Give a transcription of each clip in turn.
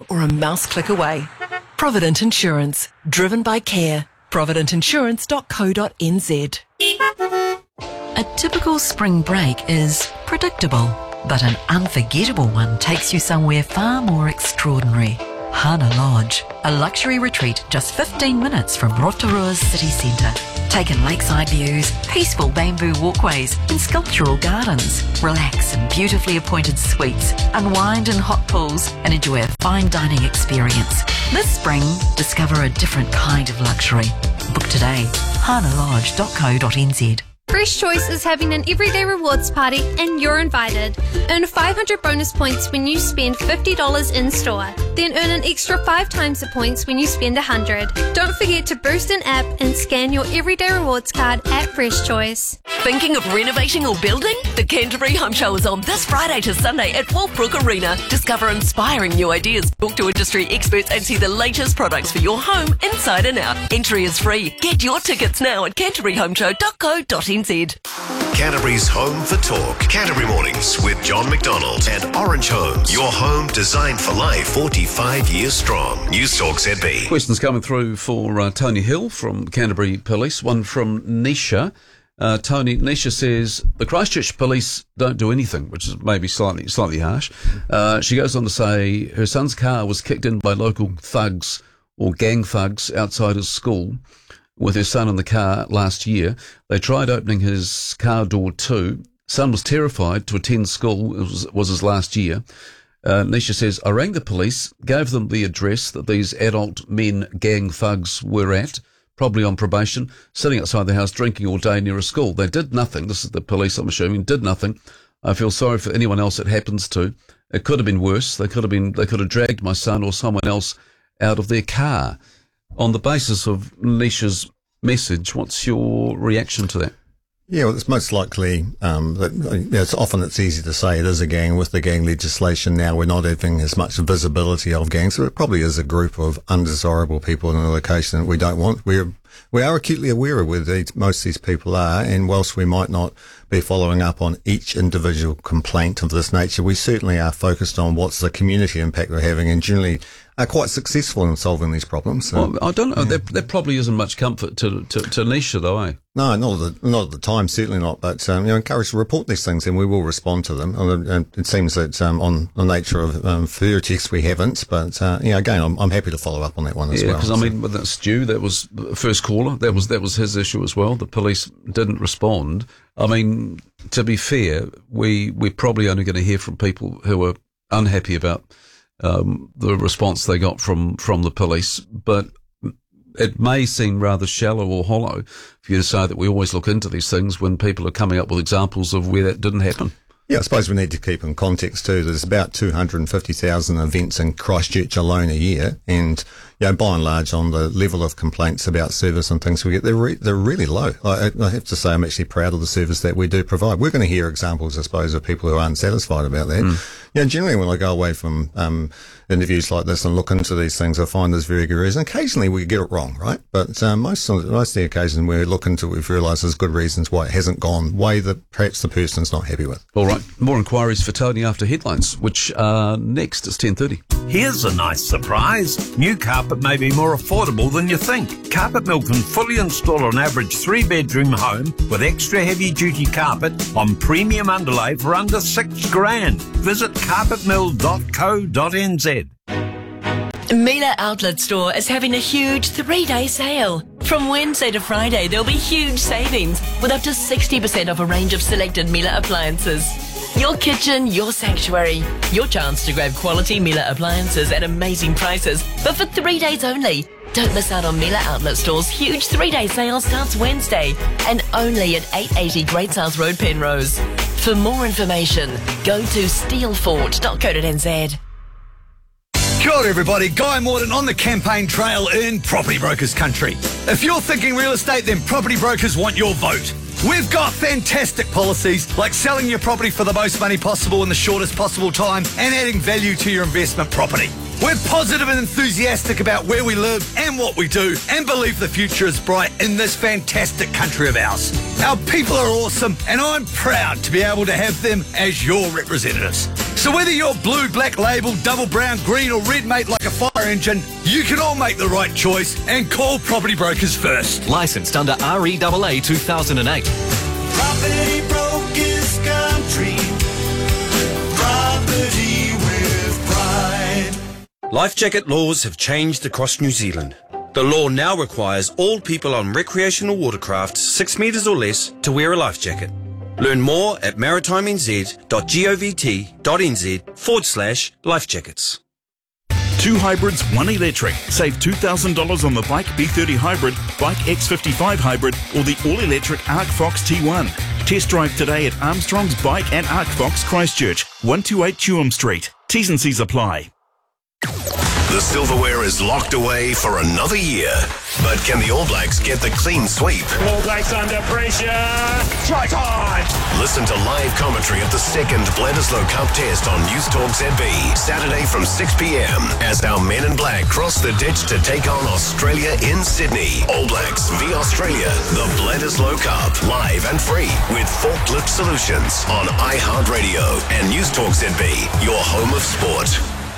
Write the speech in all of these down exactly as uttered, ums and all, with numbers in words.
or a mouse click away. Provident Insurance, driven by care. provident insurance dot co dot n z. A typical spring break is predictable, but an unforgettable one takes you somewhere far more extraordinary. Hana Lodge, a luxury retreat just fifteen minutes from Rotorua's city centre. Take in lakeside views, peaceful bamboo walkways and sculptural gardens. Relax in beautifully appointed suites, unwind in hot pools and enjoy a fine dining experience. This spring, discover a different kind of luxury. Book today, hana lodge dot co dot n z. Fresh Choice is having an everyday rewards party and you're invited. Earn five hundred bonus points when you spend fifty dollars in store. Then earn an extra five times the points when you spend one hundred dollars. Don't forget to boost an app and scan your everyday rewards card at Fresh Choice. Thinking of renovating or building? The Canterbury Home Show is on this Friday to Sunday at Wolfbrook Arena. Discover inspiring new ideas, talk to industry experts and see the latest products for your home inside and out. Entry is free. Get your tickets now at canterbury home show dot co dot n z. Canterbury's home for talk. Canterbury Mornings with John McDonald and Orange Homes. Your home designed for life, forty-five years strong. News Talk Z B. Questions coming through for uh, Tony Hill from Canterbury Police. One from Nisha. Uh, Tony, Nisha says, the Christchurch Police don't do anything, which is maybe slightly slightly harsh. Uh, she goes on to say her son's car was kicked in by local thugs or gang thugs outside his school with her son in the car last year. They tried opening his car door too. Son was terrified to attend school. It was, was his last year. Uh, Nisha says, I rang the police, gave them the address that these adult men gang thugs were at, probably on probation, sitting outside the house drinking all day near a school. They did nothing. This is the police, I'm assuming, did nothing. I feel sorry for anyone else it happens to. It could have been worse. They could have been, they could have dragged my son or someone else out of their car. On the basis of Nisha's message, what's your reaction to that? Yeah, well, it's most likely um, that you know, it's often it's easy to say it is a gang. With the gang legislation now, we're not having as much visibility of gangs. So it probably is a group of undesirable people in a location that we don't want. We're we are acutely aware of where these, most of these people are, and whilst we might not be following up on each individual complaint of this nature, we certainly are focused on what's the community impact we're having, and generally are quite successful in solving these problems. So, well, I don't know. Yeah. There, there probably isn't much comfort to to, to Nisha, though, eh? No, not at the, not at the time, certainly not. But um, you know, encouraged to report these things, and we will respond to them. And it seems that um, on the nature of um, further text, we haven't. But uh, yeah, again, I'm, I'm happy to follow up on that one as yeah, well. Yeah, because so. I mean, with that Stu, that was the first caller. That was that was his issue as well. The police didn't respond. I mean, to be fair, we we're probably only going to hear from people who are unhappy about um, the response they got from from the police, but it may seem rather shallow or hollow for you to say that we always look into these things when people are coming up with examples of where that didn't happen. Yeah, I suppose we need to keep in context too. There's about two hundred fifty thousand events in Christchurch alone a year, and you know, by and large, on the level of complaints about service and things we get, they're re- they're really low. I, I have to say, I'm actually proud of the service that we do provide. We're going to hear examples, I suppose, of people who are unsatisfied about that. Mm. You know, generally, when I go away from um, interviews like this and look into these things, I find there's very good reason. Occasionally, we get it wrong, right? But um, most of, most of the occasions we look into it, we've realised there's good reasons why it hasn't gone way that perhaps the person's not happy with. All right, more inquiries for Tony after headlines, which are next. It's ten thirty. Here's a nice surprise. New carpet may be more affordable than you think. Carpet Mill can fully install an average three-bedroom home with extra heavy-duty carpet on premium underlay for under six grand. Visit carpet mill dot co dot n z. Miele Outlet Store is having a huge three-day sale. From Wednesday to Friday, there'll be huge savings with up to sixty percent off a range of selected Miele appliances. Your kitchen, your sanctuary. Your chance to grab quality Miele appliances at amazing prices, but for three days only. Don't miss out on Miele Outlet Store's huge three-day sale starts Wednesday and only at eight eighty Great South Road, Penrose. For more information, go to steelfort dot co dot n z. Kia ora everybody, Guy Morden on the campaign trail in Property Brokers Country. If you're thinking real estate, then Property Brokers want your vote. We've got fantastic policies like selling your property for the most money possible in the shortest possible time and adding value to your investment property. We're positive and enthusiastic about where we live and what we do and believe the future is bright in this fantastic country of ours. Our people are awesome and I'm proud to be able to have them as your representatives. So whether you're blue, black label, double brown, green or red, mate, like a fire engine, you can all make the right choice and call Property Brokers first. Licensed under R E A A two thousand eight. Property Brokers Country. Property with pride. Life jacket laws have changed across New Zealand. The law now requires all people on recreational watercraft six metres or less to wear a life jacket. Learn more at maritimeng.govt.nz forward slash life jackets. Two hybrids, one electric. Save two thousand dollars on the Bike B thirty Hybrid, Bike X fifty-five Hybrid or the all-electric ArcFox T one. Test drive today at Armstrong's Bike and ArcFox Christchurch, one twenty-eight Chewham Street. T's and C's apply. The silverware is locked away for another year. But can the All Blacks get the clean sweep? All Blacks under pressure. Try time. Listen to live commentary of the second Bledisloe Cup test on News Talk Z B, Saturday from six p.m. as our men in black cross the ditch to take on Australia in Sydney. All Blacks v Australia, the Bledisloe Cup, live and free with Forklift Solutions on iHeartRadio and News Talk Z B, your home of sport.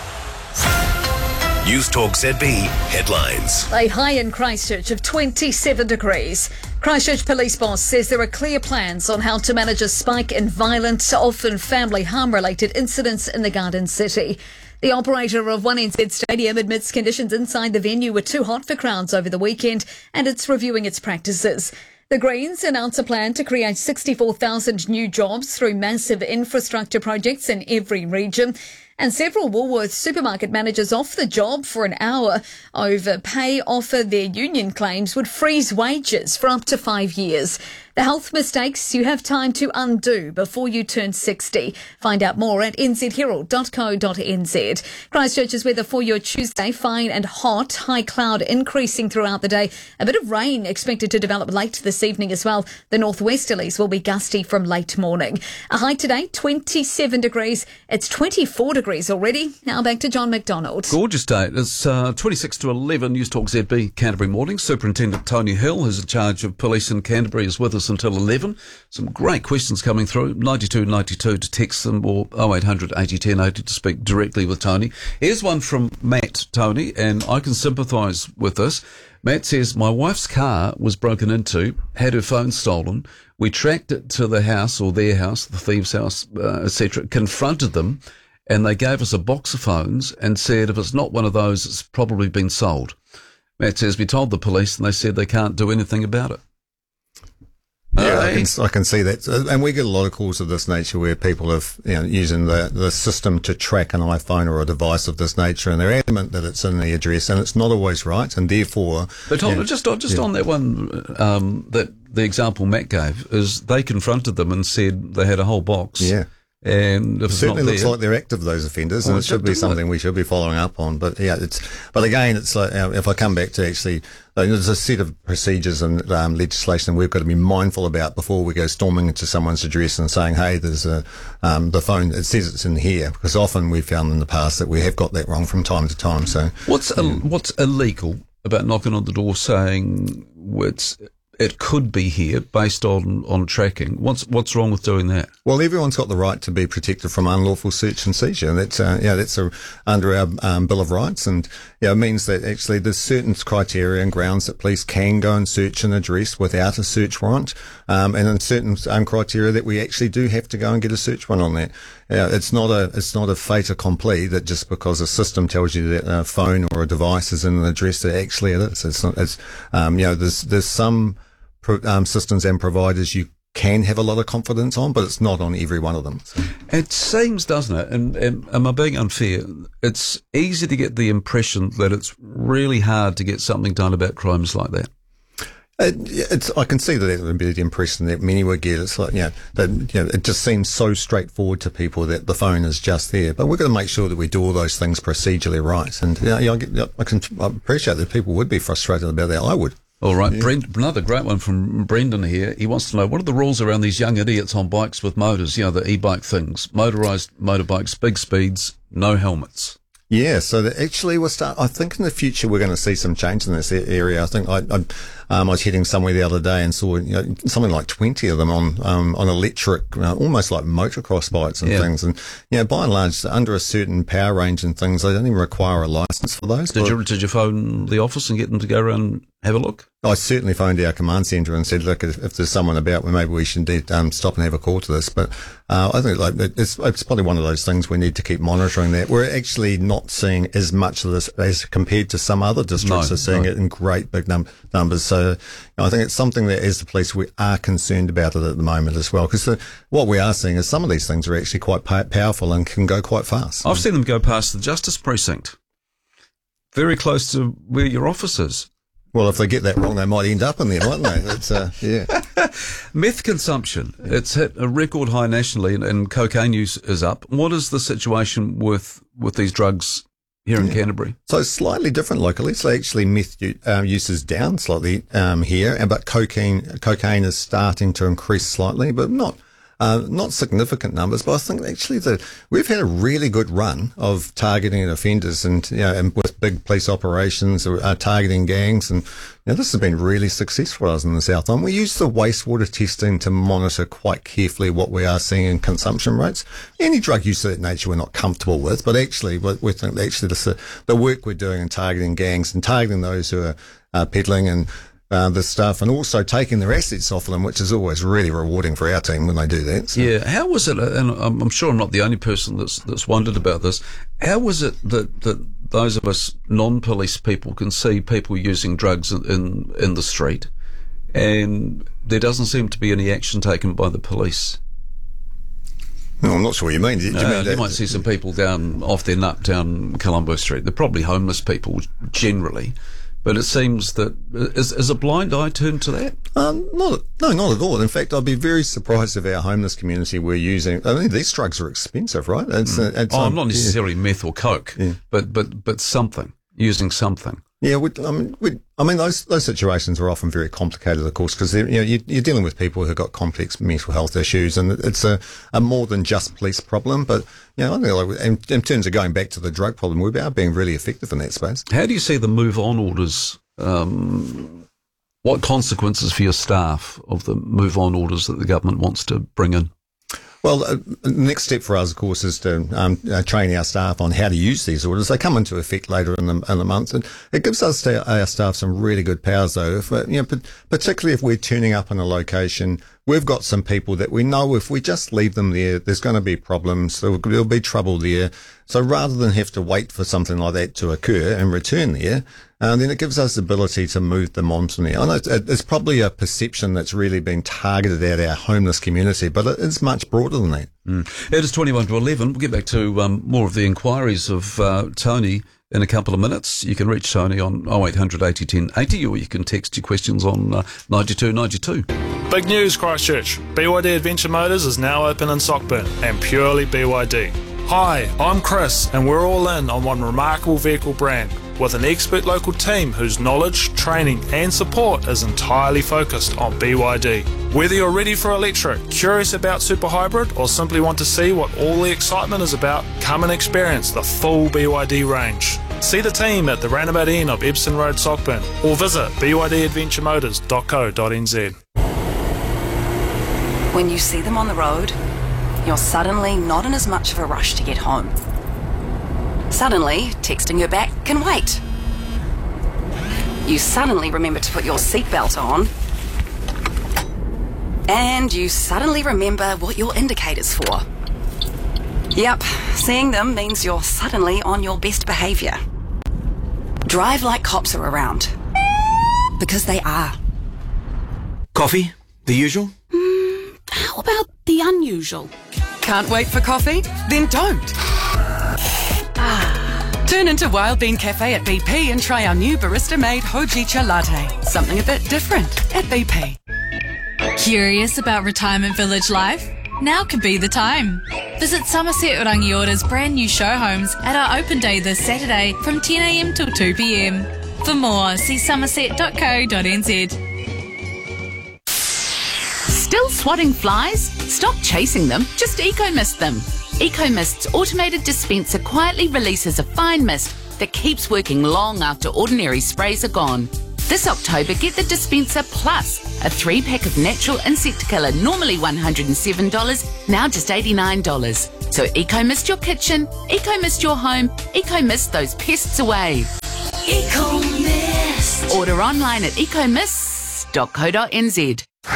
News Talk Z B headlines. A high in Christchurch of twenty-seven degrees. Christchurch police boss says there are clear plans on how to manage a spike in violent, often family harm-related incidents in the Garden City. The operator of One N Z Stadium admits conditions inside the venue were too hot for crowds over the weekend and it's reviewing its practices. The Greens announce a plan to create sixty-four thousand new jobs through massive infrastructure projects in every region. And several Woolworths supermarket managers off the job for an hour over pay offer their union claims would freeze wages for up to five years. The health mistakes you have time to undo before you turn sixty. Find out more at n z herald dot co dot n z. Christchurch's weather for your Tuesday, fine and hot. High cloud increasing throughout the day. A bit of rain expected to develop late this evening as well. The northwesterlies will be gusty from late morning. A high today, twenty-seven degrees. It's twenty-four degrees already. Now back to John McDonald. Gorgeous day. It's uh, twenty-six to eleven. News Talk Z B, Canterbury Morning. Superintendent Tony Hill, who's in charge of police in Canterbury, is with us until eleven. Some great questions coming through. ninety-two ninety-two to text them or oh eight hundred eighty ten eighty to speak directly with Tony. Here's one from Matt, Tony, and I can sympathise with this. Matt says, my wife's car was broken into, had her phone stolen. We tracked it to the house or their house, the thieves' house, uh, et cetera, confronted them, and they gave us a box of phones and said if it's not one of those, it's probably been sold. Matt says, we told the police and they said they can't do anything about it. Yeah, I can, I can see that. And we get a lot of calls of this nature where people are, you know, using the, the system to track an iPhone or a device of this nature, and they're adamant that it's in the address, and it's not always right, and therefore... But Tom, you know, just, just yeah. on that one, um, that the example Matt gave, is they confronted them and said they had a whole box. Yeah. And if it certainly it's not looks there, like they're active, those offenders, well, and it should be something it? we should be following up on. But yeah, it's, but again, it's like, uh, if I come back to actually, uh, there's a set of procedures and um, legislation we've got to be mindful about before we go storming into someone's address and saying, hey, there's a, um, the phone, it says it's in here, because often we've found in the past that we have got that wrong from time to time. So what's, yeah. Ill- what's illegal about knocking on the door saying it's, it could be here based on, on tracking? What's what's wrong with doing that? Well, everyone's got the right to be protected from unlawful search and seizure. That's uh, yeah, that's a, under our um, Bill of Rights, and yeah, it means that actually there's certain criteria and grounds that police can go and search an address without a search warrant, um, and in certain um, criteria that we actually do have to go and get a search warrant on that. Yeah, it's not a it's not a fait accompli that just because a system tells you that a phone or a device is in an address that actually it is. It's not. It's um, you know, there's there's some Um, systems and providers you can have a lot of confidence on, but it's not on every one of them. So. It seems, doesn't it, and, and am I being unfair, it's easy to get the impression that it's really hard to get something done about crimes like that. It, it's, I can see that that would be the impression that many would get. It's like, you know, that, you know, it just seems so straightforward to people that the phone is just there. But we've got to make sure that we do all those things procedurally right. And you know, I, get, I can I appreciate that people would be frustrated about that. I would. All right, yeah. Brent, another great one from Brendan here. He wants to know, what are the rules around these young idiots on bikes with motors, you know, the e-bike things, motorised motorbikes, big speeds, no helmets? Yeah, so that actually we'll start, I think in the future we're going to see some change in this area. I think I, I, Um, I was heading somewhere the other day and saw you know, something like twenty of them on um, on electric, uh, almost like motocross bikes and Yeah. things. And you know, by and large, under a certain power range and things, they don't even require a license for those. Did But you did you phone the office and get them to go around and have a look? I certainly phoned our command centre and said, look, if, if there's someone about, well, maybe we should indeed, um, stop and have a call to this. But uh, I think like it's, it's probably one of those things we need to keep monitoring that. We're actually not seeing as much of this as compared to some other districts No, are seeing no. it in great big num- numbers. So you know, I think it's something that as the police we are concerned about it at the moment as well. Because what we are seeing is some of these things are actually quite pa- powerful and can go quite fast. I've seen them go past the Justice Precinct, very close to where your office is. Well, if they get that wrong, they might end up in there, mightn't they? It's, uh, yeah. Meth consumption, it's hit a record high nationally, and, and cocaine use is up. What is the situation with, with these drugs here in Yeah. Canterbury? So it's slightly different locally. So actually meth u- um, use is down slightly um, here, and but cocaine cocaine is starting to increase slightly, but not uh, not significant numbers. But I think actually that we've had a really good run of targeting offenders, and you know, and with big police operations, uh, targeting gangs, and you know, this has been really successful for us in the South Island. We use the wastewater testing to monitor quite carefully what we are seeing in consumption rates. Any drug use of that nature we're not comfortable with, but actually we we think that actually this, uh, the work we're doing in targeting gangs and targeting those who are uh, peddling and uh, this stuff, and also taking their assets off of them, which is always really rewarding for our team when they do that. So. Yeah, how was it, and I'm, I'm sure I'm not the only person that's that's wondered about this, how was it that, that those of us non-police people can see people using drugs in, in, in the street, and there doesn't seem to be any action taken by the police? No, I'm not sure what you mean. Do you, Uh, mean that, you might see some people down off their nut down Colombo Street. They're probably homeless people generally, but it seems that is, is a blind eye turned to that? Um, not, no, not at all. In fact, I'd be very surprised if our homeless community were using. I mean, these drugs are expensive, right? It's, Mm. uh, it's, oh, um, not necessarily yeah. meth or coke, Yeah. but but but something, using something. Yeah, we, I mean, we, I mean, those those situations are often very complicated, of course, because you know you, you're dealing with people who've got complex mental health issues, and it's a, a more than just police problem. But you know, I think like in, in terms of going back to the drug problem, we are being really effective in that space. How do you see the move on orders? Um, what consequences for your staff of the move on orders that the government wants to bring in? Well, uh, the next step for us, of course, is to um, uh, train our staff on how to use these orders. They come into effect later in the, in the month, and it gives us our staff some really good powers, though. If, uh, you know, particularly if we're turning up in a location, we've got some people that we know if we just leave them there, there's going to be problems. There'll, there'll be trouble there. So rather than have to wait for something like that to occur and return there, uh, then it gives us the ability to move them on from there. I know it's, it's probably a perception that's really been targeted at our homeless community, but it is much broader than that. Mm. It is twenty-one to eleven. We'll get back to um, more of the inquiries of uh, Tony in a couple of minutes. You can reach Tony on oh eight hundred eighty ten eighty, or you can text your questions on uh, ninety-two ninety-two. Big news, Christchurch. B Y D Adventure Motors is now open in Sockburn and purely B Y D. Hi, I'm Chris, and we're all in on one remarkable vehicle brand with an expert local team whose knowledge, training and support is entirely focused on B Y D. Whether you're ready for electric, curious about super hybrid, or simply want to see what all the excitement is about, come and experience the full B Y D range. See the team at the roundabout end of Ebson Road, Sockburn, or visit b y d adventure motors dot co dot n z. When you see them on the road, you're suddenly not in as much of a rush to get home. Suddenly, texting her back can wait. You suddenly remember to put your seatbelt on. And you suddenly remember what your indicator's for. Yep, seeing them means you're suddenly on your best behaviour. Drive like cops are around. Because they are. Coffee? The usual? How about the unusual? Can't wait for coffee? Then don't. Turn into Wild Bean Cafe at B P and try our new barista-made Hojicha latte. Something a bit different at B P. Curious about retirement village life? Now could be the time. Visit Somerset Rangiора's brand new show homes at our open day this Saturday from ten a m till two p m. For more, see somerset dot co dot n z. Still swatting flies? Stop chasing them, just eco-mist them. EcoMist's automated dispenser quietly releases a fine mist that keeps working long after ordinary sprays are gone. This October, get the Dispenser Plus, a three-pack of natural insect killer, normally one hundred seven dollars, now just eighty-nine dollars. So eco-mist your kitchen, eco-mist your home, eco-mist those pests away. Eco-mist. Order online at ecomist dot co dot n z.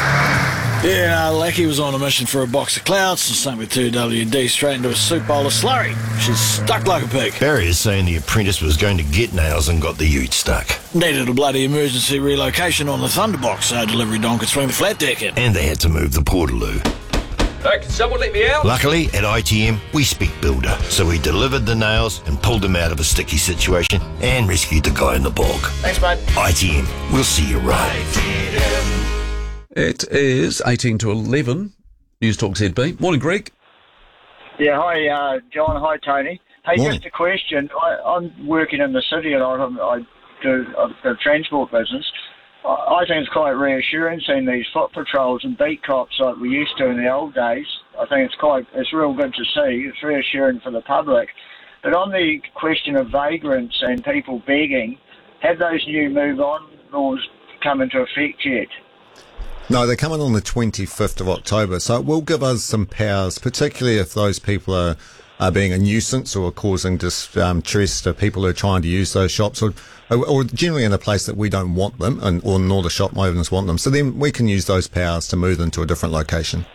Yeah, Lackey was on a mission for a box of clouds and sunk with two W D straight into a soup bowl of slurry. She's stuck like a pig. Barry is saying the apprentice was going to get nails and got the ute stuck. Needed a bloody emergency relocation on the Thunderbox, so delivery don could swing the flat deck in. And they had to move the Portaloo. Hey, can someone let me out? Luckily, at I T M, we speak builder, so we delivered the nails and pulled him out of a sticky situation and rescued the guy in the bog. Thanks, mate. I T M, we'll see you right. It is eighteen to eleven. News Talk Z B. Morning, Greg. Yeah, hi, uh, John. Hi, Tony. Hey, Morning. just a question. I, I'm working in the city and I, I do uh, the transport business. I, I think it's quite reassuring seeing these foot patrols and beat cops like we used to in the old days. I think it's quite, it's real good to see. It's reassuring for the public. But on the question of vagrants and people begging, have those new Move On laws come into effect yet? No, they're coming on the twenty-fifth of October, so it will give us some powers, particularly if those people are, are being a nuisance or causing distress to people who are trying to use those shops, or, or generally in a place that we don't want them, and or nor the shop owners want them. So then we can use those powers to move them to a different location.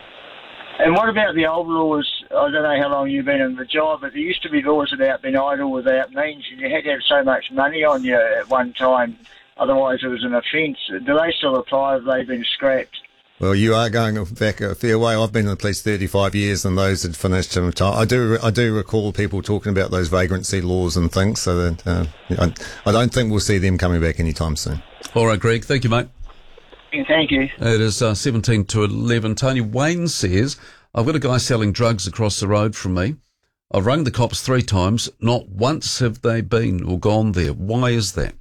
And what about the old laws? I don't know how long you've been in the job, but there used to be laws about being idle without means, and you had to have so much money on you at one time. Otherwise, it was an offence. Do they still apply? Have they been scrapped? Well, you are going back a fair way. I've been in the police thirty-five years, and those had finished in time. I do, I do recall people talking about those vagrancy laws and things. So that uh, I, I don't think we'll see them coming back anytime soon. All right, Greg. Thank you, mate. Thank you. It is uh, seventeen to eleven. Tony Wayne says, I've got a guy selling drugs across the road from me. I've rung the cops three times. Not once have they been or gone there. Why is that?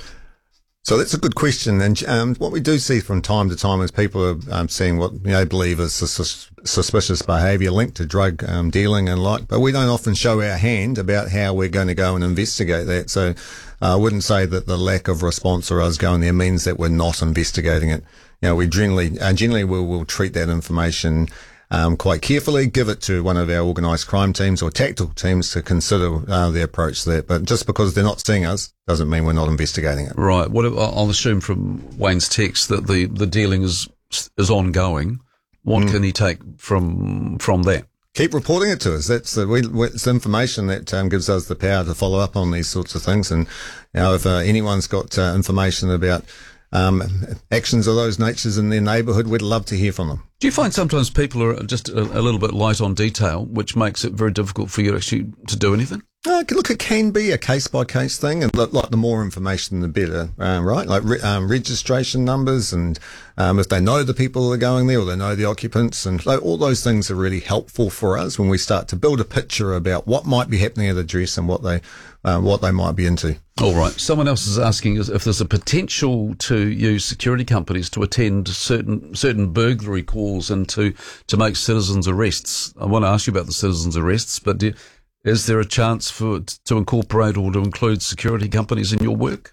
So that's a good question, and um, what we do see from time to time is people are um, seeing what you know believe is sus- suspicious behaviour linked to drug um, dealing and like, but we don't often show our hand about how we're going to go and investigate that. So uh, I wouldn't say that the lack of response or us going there means that we're not investigating it. You know, we generally uh, generally will will treat that information Um, quite carefully, give it to one of our organised crime teams or tactical teams to consider uh, the approach to that. But just because they're not seeing us doesn't mean we're not investigating it. Right. What I'll assume from Wayne's text that the, the dealing is is ongoing. What mm. can he take from from that? Keep reporting it to us. That's the, we, it's the information that um, gives us the power to follow up on these sorts of things. And you know, if uh, anyone's got uh, information about um, actions of those natures in their neighbourhood, we'd love to hear from them. Do you find sometimes people are just a, a little bit light on detail, which makes it very difficult for you actually to do anything? Uh, look, it can be a case-by-case thing, and look, like the more information, the better, um, right? Like re- um, registration numbers, and um, if they know the people that are going there, or they know the occupants, and like, all those things are really helpful for us when we start to build a picture about what might be happening at the address and what they uh, what they might be into. All right. Someone else is asking if there's a potential to use security companies to attend certain certain burglary calls and to, to make citizens arrests. I want to ask you about the citizens arrests, but do, is there a chance for to incorporate or to include security companies in your work?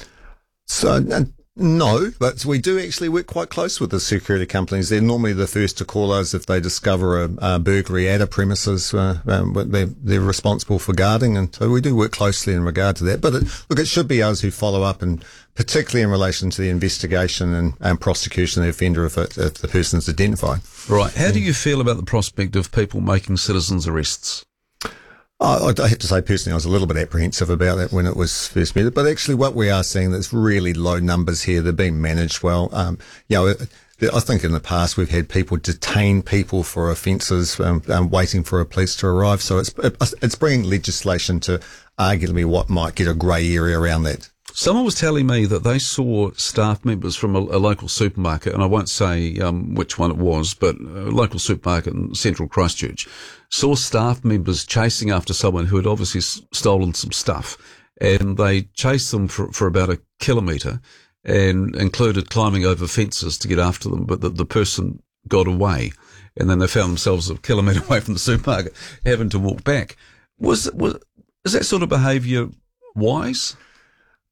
So uh, no, but we do actually work quite close with the security companies. They're normally the first to call us if they discover a, a burglary at a premises. Uh, um, they're, they're responsible for guarding, and so we do work closely in regard to that. But it, look, it should be us who follow up, and particularly in relation to the investigation and, and prosecution of the offender if, it, if the person's identified. Right. How do you feel about the prospect of people making citizens arrests? Oh, I have to say, personally, I was a little bit apprehensive about that when it was first made. But actually, what we are seeing is really low numbers here. They're being managed well. Um, you know, I think in the past we've had people detain people for offences, um, um, waiting for a police to arrive. So it's it's bringing legislation to arguably what might get a grey area around that. Someone was telling me that they saw staff members from a, a local supermarket, and I won't say um, which one it was, but a local supermarket in central Christchurch, saw staff members chasing after someone who had obviously s- stolen some stuff, and they chased them for, for about a kilometre and included climbing over fences to get after them, but the, the person got away, and then they found themselves a kilometre away from the supermarket, having to walk back. Was, was is that sort of behaviour wise?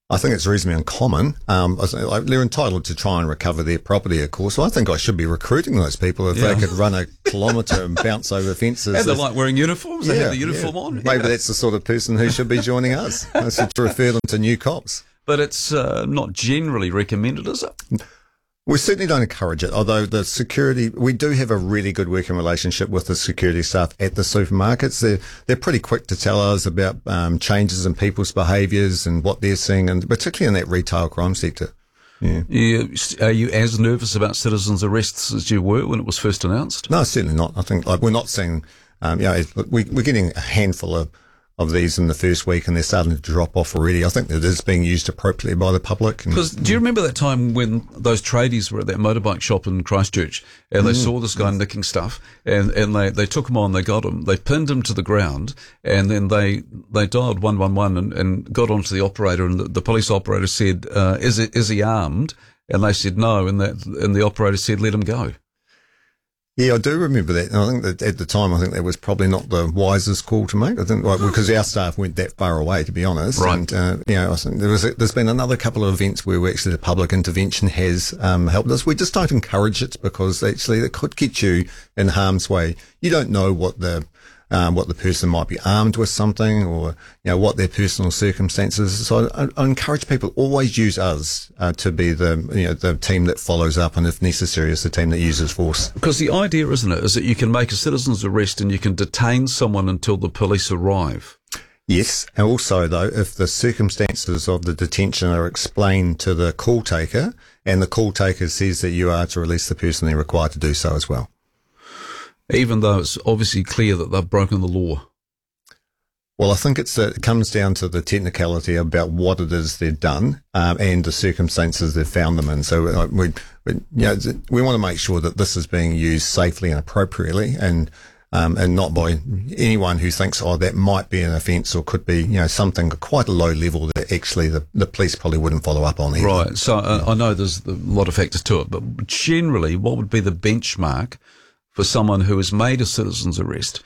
I think it's reasonably uncommon. Um, I was- like, they're entitled to try and recover their property, of course. So I think I should be recruiting those people if Yeah. they could run a kilometre and bounce over fences. And they like wearing uniforms. They Yeah, have the uniform yeah. on. Maybe Yeah. that's the sort of person who should be joining us. I should refer them to new cops. But it's uh, not generally recommended, is it? We certainly don't encourage it, although the security, we do have a really good working relationship with the security staff at the supermarkets. They're, they're pretty quick to tell us about um, changes in people's behaviours and what they're seeing, and particularly in that retail crime sector. Yeah. You, are you as nervous about citizens' arrests as you were when it was first announced? No, certainly not. I think like, we're not seeing, um, you know, we, we're getting a handful of of these in the first week, and they're starting to drop off already. I think that it is being used appropriately by the public. And- Because do you remember that time when those tradies were at that motorbike shop in Christchurch and they Mm. saw this guy nicking stuff and, and they, they took him on, they got him, they pinned him to the ground, and then they, they dialed one one one and, and got onto the operator, and the, the police operator said, uh, is it, is he armed? And they said no, and that, and the operator said, let him go. Yeah, I do remember that. And I think that at the time, I think that was probably not the wisest call to make. I think, like, because our staff went that far away, to be honest. Right. And, uh, you know, I think there was, a, there's been another couple of events where we actually, the public intervention has, um, helped us. We just don't encourage it because actually it could get you in harm's way. You don't know what the, um, what the person might be armed with something, or, you know, what their personal circumstances. So I, I encourage people always use us, uh, to be the, you know, the team that follows up, and if necessary, is the team that uses force. Because the idea, isn't it, is that you can make a citizen's arrest and you can detain someone until the police arrive. Yes, and also though, if the circumstances of the detention are explained to the call taker, and the call taker says that you are to release the person, they're required to do so as well. Even though it's obviously clear that they've broken the law. Well, I think it's uh, it comes down to the technicality about what it is they've done, um, and the circumstances they've found them in. So uh, we, we, you know, we want to make sure that this is being used safely and appropriately, and um, and not by anyone who thinks, oh, that might be an offence or could be, you know, something at quite a low level that actually the, the police probably wouldn't follow up on either. Right. So uh, I know there's a lot of factors to it, but generally, what would be the benchmark for someone who has made a citizen's arrest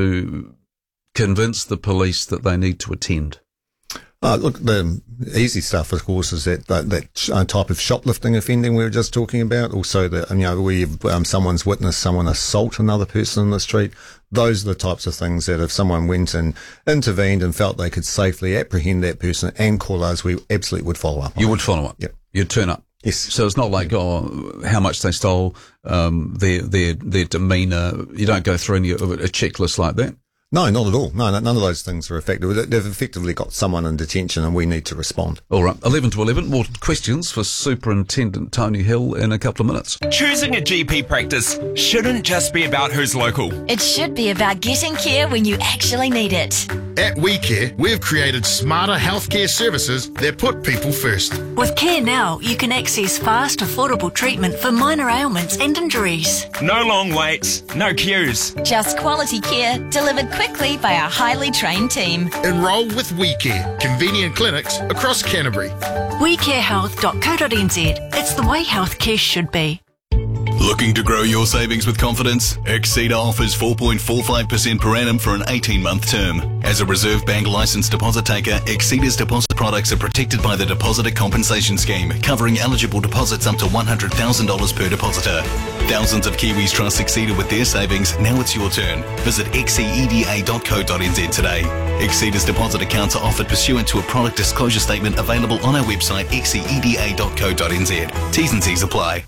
to convince the police that they need to attend? Uh, look, the easy stuff, of course, is that that, that uh, type of shoplifting offending we were just talking about. Also, that, you know, where you've, um, someone's witnessed someone assault another person in the street. Those are the types of things that if someone went and intervened and felt they could safely apprehend that person and call us, we absolutely would follow up. You would follow up? Yep. You'd turn up? Yes. So it's not like, oh, how much they stole, um, their, their, their demeanour. You don't go through any, a checklist like that? No, not at all. No, no, none of those things are effective. They've effectively got someone in detention and we need to respond. All right, eleven to eleven. More questions for Superintendent Tony Hill in a couple of minutes. Choosing a G P practice shouldn't just be about who's local. It should be about getting care when you actually need it. At WeCare, we've created smarter healthcare services that put people first. With Care Now, you can access fast, affordable treatment for minor ailments and injuries. No long waits, no queues. Just quality care delivered quickly by our highly trained team. Enroll with WeCare, convenient clinics across Canterbury. we care health dot co dot n z. It's the way healthcare should be. Looking to grow your savings with confidence? Exceeder offers four point four five percent per annum for an eighteen-month term. As a Reserve Bank licensed deposit taker, Exceeder's deposit products are protected by the Depositor Compensation Scheme, covering eligible deposits up to one hundred thousand dollars per depositor. Thousands of Kiwis trust Exceeder with their savings. Now it's your turn. Visit exceeda dot co dot n z today. Exceeder's deposit accounts are offered pursuant to a product disclosure statement available on our website exceeda dot co dot n z. T's and C's apply.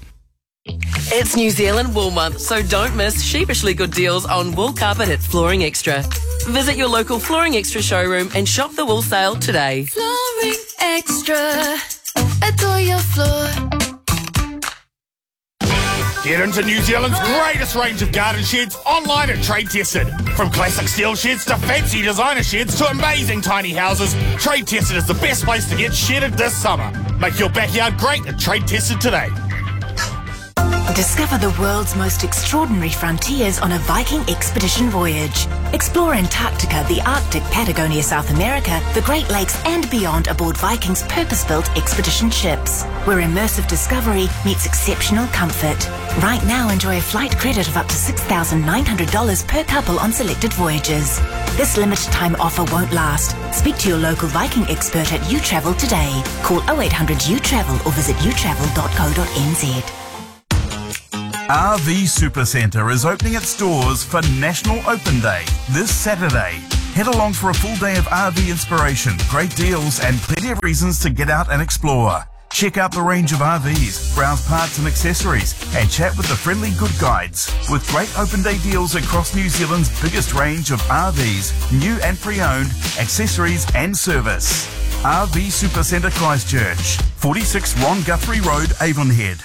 It's New Zealand Wool Month, so don't miss sheepishly good deals on wool carpet at Flooring Extra. Visit your local Flooring Extra showroom and shop the wool sale today. Flooring Extra. Adore your floor. Get into New Zealand's greatest range of garden sheds online at Trade Tested. From classic steel sheds to fancy designer sheds to amazing tiny houses, Trade Tested is the best place to get shedded this summer. Make your backyard great at Trade Tested today. Discover the world's most extraordinary frontiers on a Viking expedition voyage. Explore Antarctica, the Arctic, Patagonia, South America, the Great Lakes and beyond aboard Viking's purpose-built expedition ships, where immersive discovery meets exceptional comfort. Right now, enjoy a flight credit of up to six thousand nine hundred dollars per couple on selected voyages. This limited time offer won't last. Speak to your local Viking expert at uTravel today. Call oh eight hundred U travel or visit u travel dot co dot n z. R V Supercentre is opening its doors for National Open Day this Saturday. Head along for a full day of R V inspiration, great deals and plenty of reasons to get out and explore. Check out the range of R Vs, browse parts and accessories and chat with the friendly good guides. With great open day deals across New Zealand's biggest range of R Vs, new and pre-owned, accessories and service. R V Supercentre Christchurch, forty-six Ron Guthrie Road, Avonhead.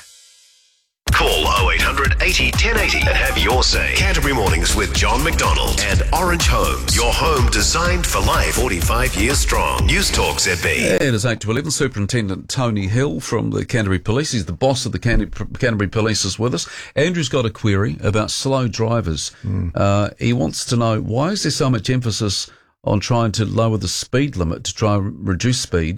Call oh eight hundred eighty ten eighty and have your say. Canterbury Mornings with John McDonald and Orange Homes. Your home designed for life. forty-five years strong. News Talk Z B. It is eight to eleven. Superintendent Tony Hill from the Canterbury Police. He's the boss of the Canterbury Police is with us. Andrew's got a query about slow drivers. Mm. Uh, he wants to know, why is there so much emphasis on trying to lower the speed limit to try and reduce speed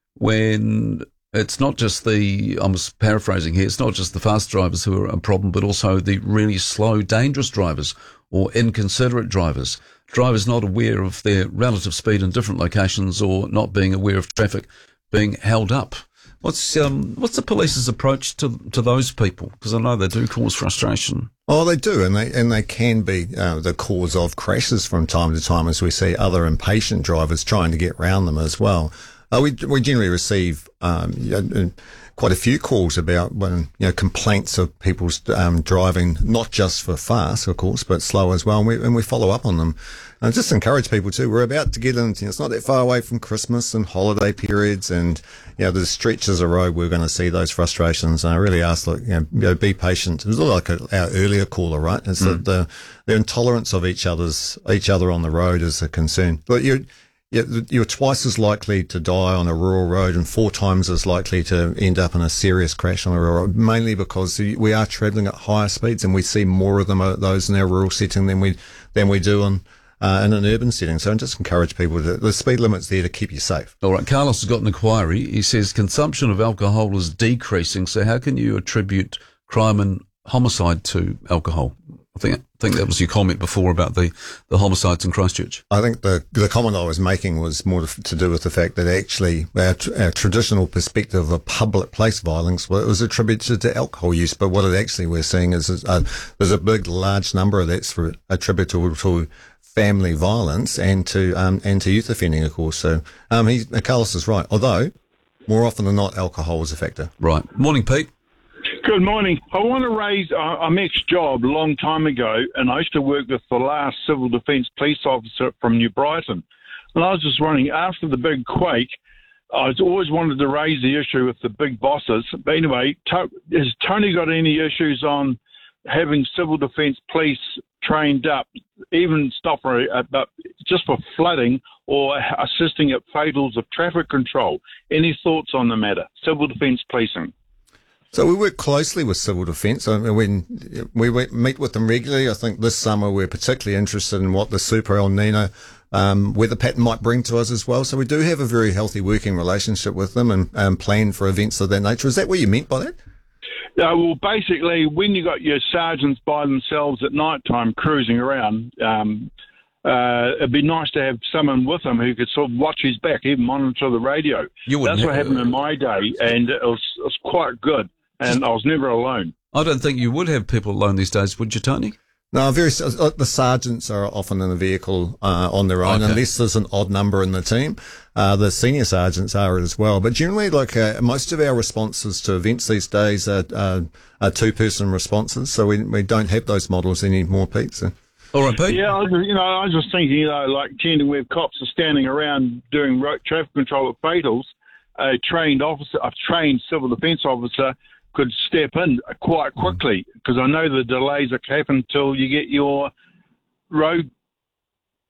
when it's not just the, I'm paraphrasing here, it's not just the fast drivers who are a problem, but also the really slow, dangerous drivers or inconsiderate drivers. Drivers not aware of their relative speed in different locations or not being aware of traffic being held up. What's um what's the police's approach to to those people? Because I know they do cause frustration. Oh, they do, and they and they can be uh, the cause of crashes from time to time, as we see other impatient drivers trying to get round them as well. Uh, we we generally receive um, you know, quite a few calls about when you know complaints of people's um, driving, not just for fast, of course, but slow as well, and we and we follow up on them. And just encourage people too. We're about to get into, you know, it's not that far away from Christmas and holiday periods, and you know, there's stretches of road we're going to see those frustrations. And I really ask, look, you know, you know be patient. It was like a, our earlier caller, right? It's mm. that the the intolerance of each other's each other on the road is a concern. But you. You're twice as likely to die on a rural road and four times as likely to end up in a serious crash on a rural road, mainly because we are travelling at higher speeds and we see more of them of those in our rural setting than we than we do on uh, in an urban setting. So I just encourage people to, the speed limit's there to keep you safe. All right, Carlos has got an inquiry. He says consumption of alcohol is decreasing, so how can you attribute crime and homicide to alcohol? I think I think that was your comment before about the, the homicides in Christchurch. I think the the comment I was making was more to do with the fact that actually our, our traditional perspective of public place violence, well, it was attributed to alcohol use, but what it actually we're seeing is, is uh, there's a big, large number of that's for, attributable to family violence and to um, and to youth offending, of course. So um, he, Carlos is right, although more often than not, alcohol is a factor. Right. Morning, Pete. Good morning. I want to raise, uh, I'm ex-job a long time ago, and I used to work with the last civil defence police officer from New Brighton. And I was just wondering, after the big quake, I was always wanted to raise the issue with the big bosses. But anyway, to, has Tony got any issues on having civil defence police trained up, even stop for, uh, just for flooding or assisting at fatals of traffic control? Any thoughts on the matter? Civil defence policing. So we work closely with Civil Defence. I mean, we, we meet with them regularly. I think this summer we're particularly interested in what the Super El Nino um, weather pattern might bring to us as well. So we do have a very healthy working relationship with them and um, plan for events of that nature. Is that what you meant by that? Uh, well, basically, when you got your sergeants by themselves at night time cruising around, um, uh, it'd be nice to have someone with them who could sort of watch his back, even monitor the radio. You That's what never... happened in my day, and it was, it was quite good. And I was never alone. I don't think you would have people alone these days, would you, Tony? No, very. The sergeants are often in a vehicle uh, on their own, okay. Unless there's an odd number in the team. Uh, the senior sergeants are as well. But generally, like uh, most of our responses to events these days are, uh, are two-person responses, so we we don't have those models anymore, Pete. So. All right, Pete. Yeah, I was, you know, I was just thinking, you know, like tending where cops are standing around doing road traffic control at fatals, a trained officer, a trained civil defence officer could step in quite quickly, because I know the delays that happen until you get your road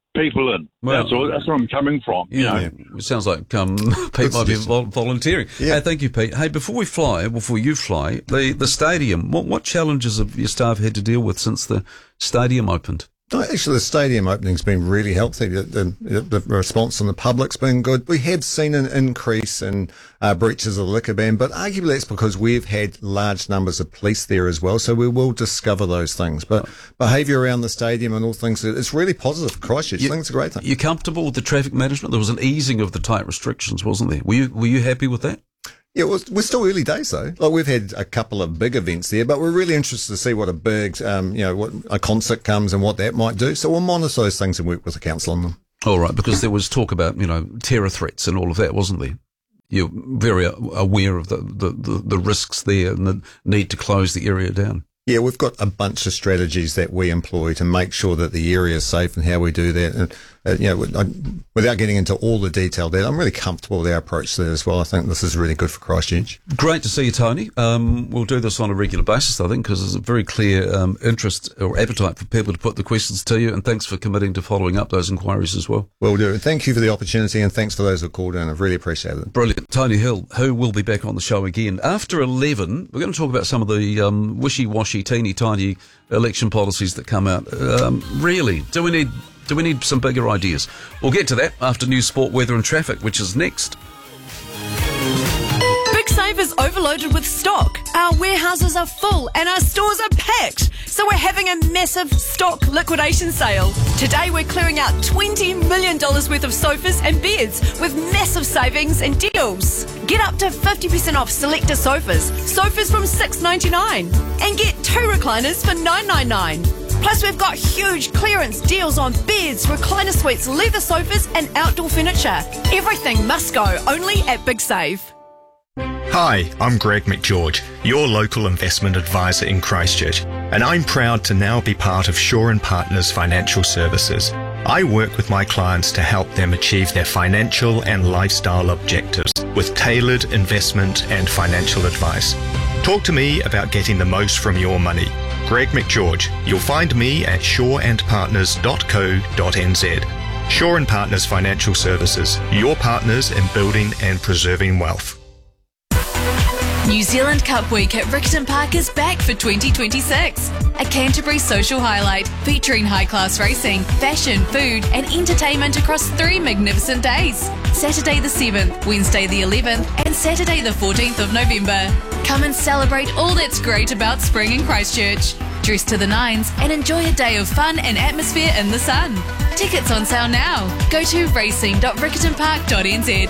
people in. Well, that's, all, that's where I'm coming from. You Yeah, know? it sounds like um, Pete might be vol- volunteering. Yeah. Hey, thank you, Pete. Hey, before we fly, before you fly, the, the stadium, what, what challenges have your staff had to deal with since the stadium opened? No, actually, the stadium opening's been really healthy. The, the, the response from the public's been good. We have seen an increase in uh, breaches of the liquor ban, but arguably that's because we've had large numbers of police there as well, so we will discover those things. But behaviour around the stadium and all things, it's really positive for Christchurch. I think it's a great thing. You comfortable with the traffic management? There was an easing of the tight restrictions, wasn't there? Were you, were you happy with that? Yeah, well, we're still early days though. Like we've had a couple of big events there, but we're really interested to see what a big, um, you know, what a concert comes and what that might do. So we'll monitor those things and work with the council on them. All right, because there was talk about, you know, terror threats and all of that, wasn't there? You're very aware of the, the, the, the risks there and the need to close the area down. Yeah, we've got a bunch of strategies that we employ to make sure that the area is safe and how we do that. And, uh, you know, I, without getting into all the detail there, I'm really comfortable with our approach there as well. I think this is really good for Christchurch. Great to see you, Tony. Um, we'll do this on a regular basis, I think, because there's a very clear um, interest or appetite for people to put the questions to you. And thanks for committing to following up those inquiries as well. Will do. Thank you for the opportunity, and thanks for those who called in. I've really appreciated it. Brilliant. Tony Hill, who will be back on the show again. After eleven, we're going to talk about some of the um, wishy-washy, teeny-tiny election policies that come out. Um, really, do we need do we need some bigger ideas? We'll get to that after news, sport, weather and traffic, which is next. Big Save is overloaded with stock. Our warehouses are full and our stores are packed. So we're having a massive stock liquidation sale. Today we're clearing out twenty million dollars worth of sofas and beds with massive savings and deals. Get up to fifty percent off selector sofas. Sofas from six ninety-nine. And get two recliners for nine ninety-nine. Plus we've got huge clearance deals on beds, recliner suites, leather sofas and outdoor furniture. Everything must go only at Big Save. Hi, I'm Greg McGeorge, your local investment advisor in Christchurch, and I'm proud to now be part of Shaw and Partners Financial Services. I work with my clients to help them achieve their financial and lifestyle objectives with tailored investment and financial advice. Talk to me about getting the most from your money. Greg McGeorge. You'll find me at shaw and partners dot co dot n z. Shaw and Partners Financial Services, your partners in building and preserving wealth. New Zealand Cup Week at Riccarton Park is back for twenty twenty-six. A Canterbury social highlight featuring high-class racing, fashion, food and entertainment across three magnificent days. Saturday the seventh, Wednesday the eleventh and Saturday the fourteenth of November. Come and celebrate all that's great about spring in Christchurch. Dress to the nines and enjoy a day of fun and atmosphere in the sun. Tickets on sale now. Go to racing dot riccarton park dot n z.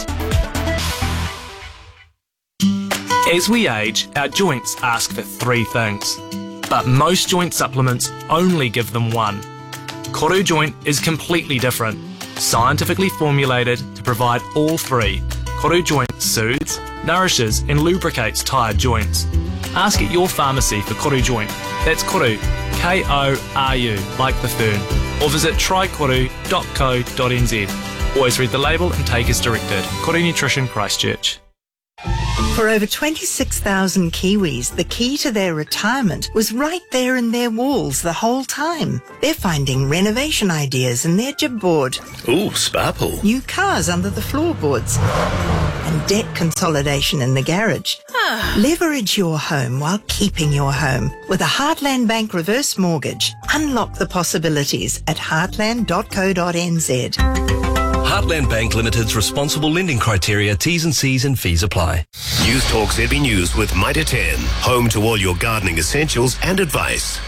As we age, our joints ask for three things, but most joint supplements only give them one. Koru Joint is completely different, scientifically formulated to provide all three. Koru Joint soothes, nourishes and lubricates tired joints. Ask at your pharmacy for Koru Joint. That's Koru, K O R U, like the fern, or visit try koru dot co dot n z. Always read the label and take as directed. Koru Nutrition, Christchurch. For over twenty-six thousand Kiwis, the key to their retirement was right there in their walls the whole time. They're finding renovation ideas in their jib board. Ooh, spa pool. New cars under the floorboards. And debt consolidation in the garage. Leverage your home while keeping your home. With a Heartland Bank reverse mortgage. Unlock the possibilities at heartland dot co dot n z. Heartland Bank Limited's responsible lending criteria, T's and C's and fees apply. News Talk Z B News with Mitre ten, home to all your gardening essentials and advice.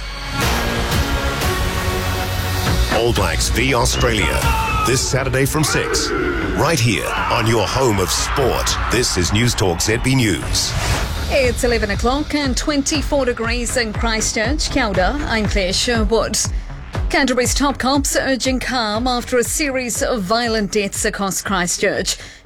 All Blacks v Australia, this Saturday from six, right here on your home of sport. This is News Talk Z B News. It's eleven o'clock and twenty-four degrees in Christchurch. Kia ora, I'm Claire Sherwood. Canterbury's top cops urging calm after a series of violent deaths across Christchurch.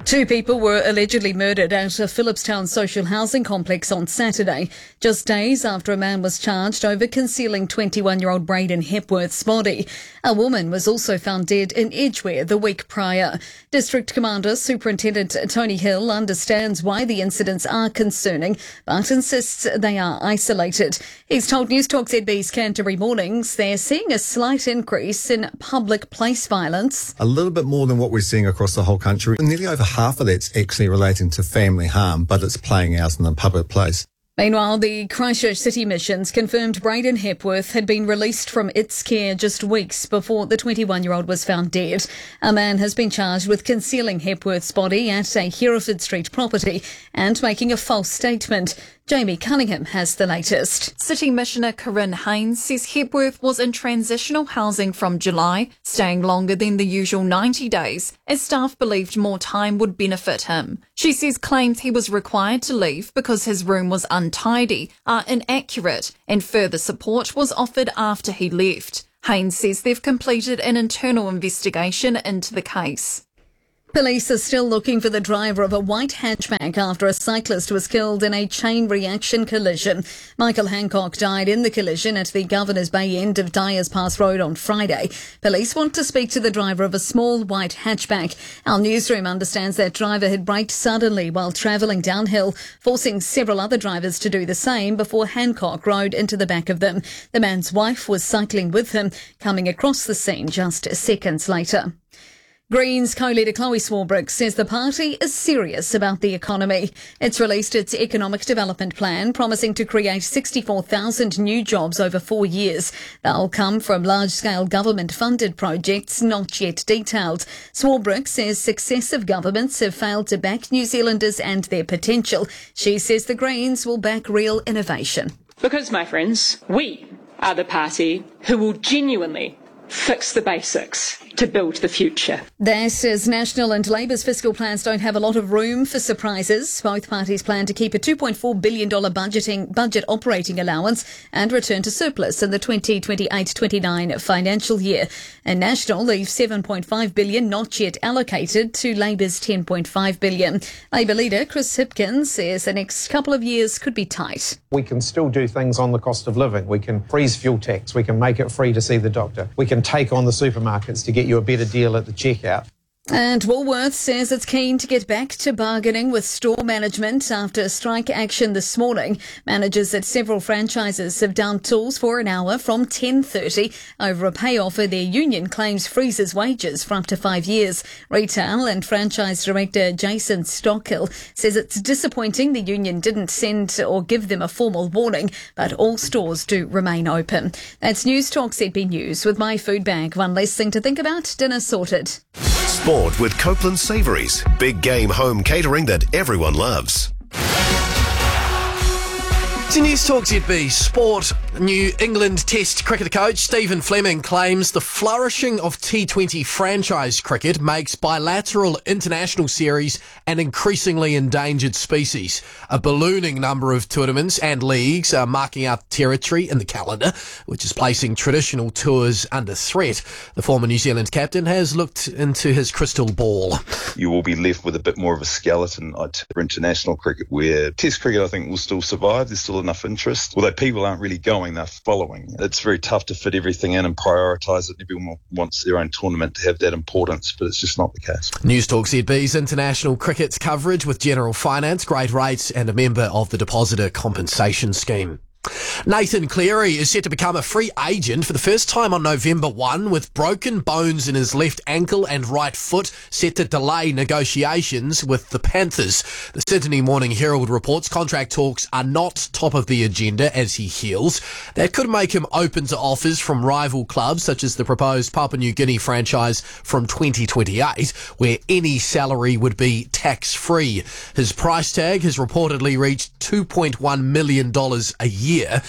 Two people were allegedly murdered at a Phillipstown social housing complex on Saturday, just days after a man was charged over concealing twenty-one-year-old Braden Hepworth's body. A woman was also found dead in Edgware the week prior. District Commander Superintendent Tony Hill understands why the incidents are concerning, but insists they are isolated. He's told Newstalk Z B's Canterbury Mornings they're seeing a slight increase in public place violence. A little bit more than what we're seeing across the whole country. Nearly over half of that's actually relating to family harm, but it's playing out in the public place. Meanwhile, the Christchurch City Missions confirmed Braden Hepworth had been released from its care just weeks before the twenty-one-year-old was found dead. A man has been charged with concealing Hepworth's body at a Hereford Street property and making a false statement. Jamie Cunningham has the latest. City Missioner Corinne Haynes says Hepworth was in transitional housing from July, staying longer than the usual ninety days, as staff believed more time would benefit him. She says claims he was required to leave because his room was untidy are inaccurate, and further support was offered after he left. Haynes says they've completed an internal investigation into the case. Police are still looking for the driver of a white hatchback after a cyclist was killed in a chain reaction collision. Michael Hancock died in the collision at the Governor's Bay end of Dyers Pass Road on Friday. Police want to speak to the driver of a small white hatchback. Our newsroom understands that driver had braked suddenly while travelling downhill, forcing several other drivers to do the same before Hancock rode into the back of them. The man's wife was cycling with him, coming across the scene just seconds later. Greens co-leader Chloe Swarbrick says the party is serious about the economy. It's released its economic development plan, promising to create sixty-four thousand new jobs over four years. They'll come from large-scale government-funded projects not yet detailed. Swarbrick says successive governments have failed to back New Zealanders and their potential. She says the Greens will back real innovation. Because, my friends, we are the party who will genuinely fix the basics to build the future. That says National and Labour's fiscal plans don't have a lot of room for surprises. Both parties plan to keep a two point four billion dollars budgeting budget operating allowance and return to surplus in the twenty twenty-eight twenty-nine financial year. And National leaves seven point five billion dollars not yet allocated to Labour's ten point five billion dollars. Labour leader Chris Hipkins says the next couple of years could be tight. We can still do things on the cost of living. We can freeze fuel tax. We can make it free to see the doctor. We can take on the supermarkets to get you a better deal at the checkout. And Woolworths says it's keen to get back to bargaining with store management after strike action this morning. Managers at several franchises have downed tools for an hour from ten thirty over a pay offer their union claims freezes wages for up to five years. Retail and franchise director Jason Stockhill says it's disappointing the union didn't send or give them a formal warning, but all stores do remain open. That's Newstalk Z B News with my food bag. One less thing to think about, dinner sorted. Sport with Copeland Savouries. Big game home catering that everyone loves. To Newstalk Z B Sport, New England Test cricketer coach Stephen Fleming claims the flourishing of T twenty franchise cricket makes bilateral international series an increasingly endangered species. A ballooning number of tournaments and leagues are marking out territory in the calendar, which is placing traditional tours under threat. The former New Zealand captain has looked into his crystal ball. You will be left with a bit more of a skeleton for international cricket, where Test cricket I think will still survive. There's still enough interest. Although people aren't really going, they're following. It's very tough to fit everything in and prioritise it. Everyone wants their own tournament to have that importance, but it's just not the case. Newstalk Z B's international cricket's coverage with General Finance, great rates and a member of the Depositor Compensation Scheme. Nathan Cleary is set to become a free agent for the first time on November first, with broken bones in his left ankle and right foot set to delay negotiations with the Panthers. The Sydney Morning Herald reports contract talks are not top of the agenda as he heals. That could make him open to offers from rival clubs such as the proposed Papua New Guinea franchise from twenty twenty-eight, where any salary would be tax-free. His price tag has reportedly reached two point one million dollars a year.